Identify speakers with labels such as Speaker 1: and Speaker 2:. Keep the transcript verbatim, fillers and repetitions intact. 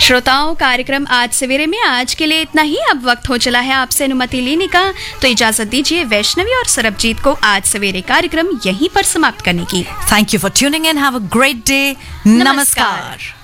Speaker 1: श्रोताओं, कार्यक्रम आज सवेरे में आज के लिए इतना ही। अब वक्त हो चला है आपसे अनुमति लेने का, तो इजाजत दीजिए वैष्णवी और सरबजीत को आज सवेरे कार्यक्रम यहीं पर समाप्त करने की।
Speaker 2: Thank you for tuning in. Have a great day. नमस्कार।